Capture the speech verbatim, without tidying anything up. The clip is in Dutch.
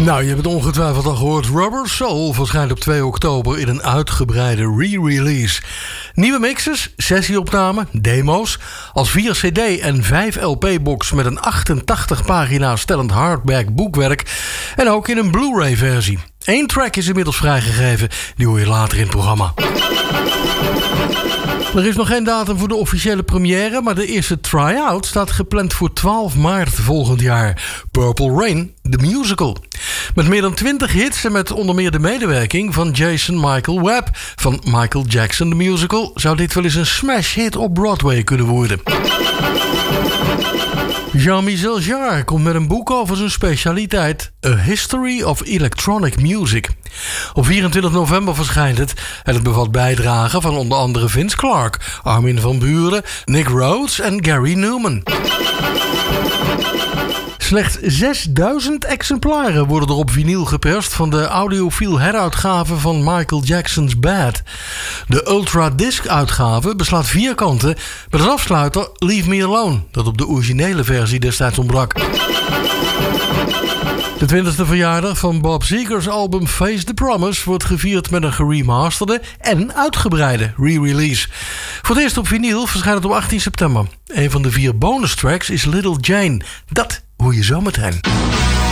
Nou, je hebt het ongetwijfeld al gehoord. Rubber Soul verschijnt op twee oktober in een uitgebreide re-release. Nieuwe mixes, sessieopnamen, demo's, als vier cd en vijf L P-box met een achtentachtig pagina's tellend hardback boekwerk en ook in een Blu-ray versie. Eén track is inmiddels vrijgegeven, die hoor je later in het programma. Er is nog geen datum voor de officiële première, maar de eerste try-out staat gepland voor twaalf maart volgend jaar. Purple Rain, the musical. Met meer dan twintig hits en met onder meer de medewerking van Jason Michael Webb van Michael Jackson the Musical zou dit wel eens een smash hit op Broadway kunnen worden. Jean-Michel Jarre komt met een boek over zijn specialiteit, A History of Electronic Music. Op vierentwintig november verschijnt het en het bevat bijdragen van onder andere Vince Clarke, Armin van Buuren, Nick Rhodes en Gary Newman. Slechts zesduizend exemplaren worden er op vinyl geperst van de audiofiel heruitgave van Michael Jackson's Bad. De Ultra Disc uitgave beslaat vier kanten met een afsluiter Leave Me Alone, dat op de originele versie destijds ontbrak. De twintigste verjaardag van Bob Seger's album Face the Promise wordt gevierd met een geremasterde en uitgebreide re-release. Voor het eerst op vinyl verschijnt het op achttien september. Een van de vier bonus tracks is Little Jane. Dat hoor je zometeen.